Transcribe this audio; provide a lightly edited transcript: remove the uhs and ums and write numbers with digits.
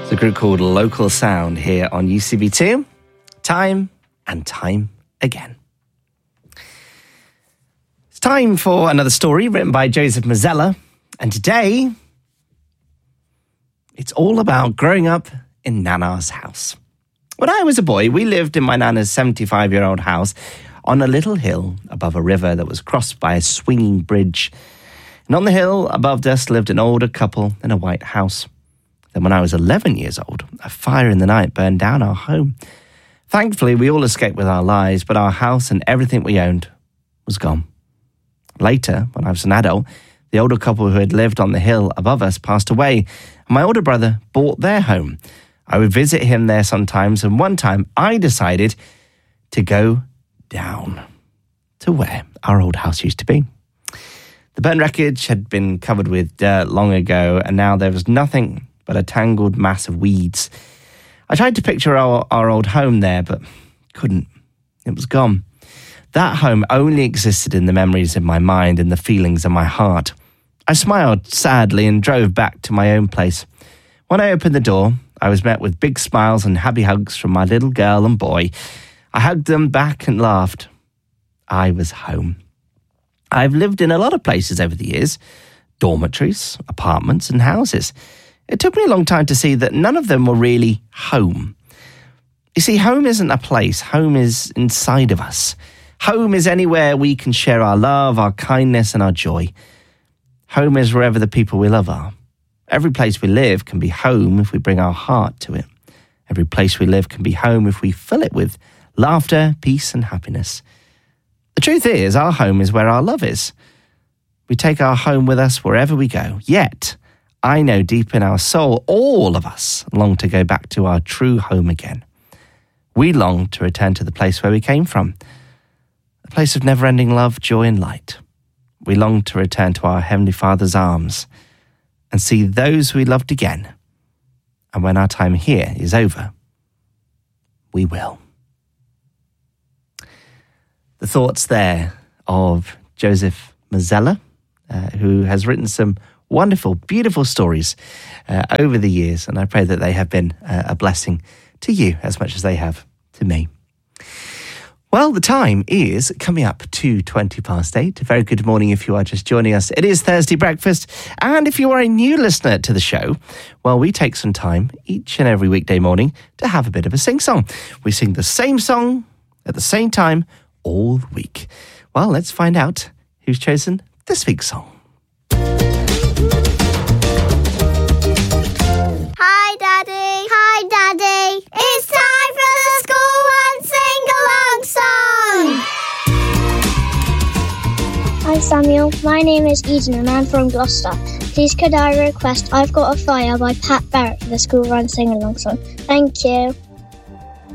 It's a group called Local Sound here on UCB2. Time and time again. It's time for another story written by Joseph Mazzella. And today, it's all about growing up in Nana's house. When I was a boy, we lived in my Nana's 75-year-old house on a little hill above a river that was crossed by a swinging bridge. And on the hill above us lived an older couple in a white house. Then when I was 11 years old, a fire in the night burned down our home. Thankfully, we all escaped with our lives, but our house and everything we owned was gone. Later, when I was an adult, the older couple who had lived on the hill above us passed away, and my older brother bought their home. I would visit him there sometimes, and one time I decided to go down to where our old house used to be. The burnt wreckage had been covered with dirt long ago, and now there was nothing but a tangled mass of weeds. I tried to picture our old home there, but couldn't. It was gone. That home only existed in the memories in my mind and the feelings in my heart. I smiled sadly and drove back to my own place. When I opened the door, I was met with big smiles and happy hugs from my little girl and boy. I hugged them back and laughed. I was home. I've lived in a lot of places over the years, dormitories, apartments and houses. It took me a long time to see that none of them were really home. You see, home isn't a place. Home is inside of us. Home is anywhere we can share our love, our kindness and our joy. Home is wherever the people we love are. Every place we live can be home if we bring our heart to it. Every place we live can be home if we fill it with laughter, peace and happiness. The truth is, our home is where our love is. We take our home with us wherever we go. Yet, I know deep in our soul, all of us long to go back to our true home again. We long to return to the place where we came from, a place of never-ending love, joy and light. We long to return to our Heavenly Father's arms and see those we loved again. And when our time here is over, we will. The thoughts there of Joseph Mazzella, who has written some wonderful, beautiful stories over the years, and I pray that they have been a blessing to you as much as they have to me. Well, the time is coming up to 8:20. A very good morning if you are just joining us. It is Thursday breakfast, and if you are a new listener to the show, well, we take some time each and every weekday morning to have a bit of a sing-song. We sing the same song at the same time all week. Well, let's find out who's chosen this week's song. Hi, Daddy. Hi, Daddy. It's time for the School Run Sing-Along Song. Hi, Samuel. My name is Eden and I'm from Gloucester. Please could I request I've Got a Fire by Pat Barrett for the School Run Sing-Along Song. Thank you.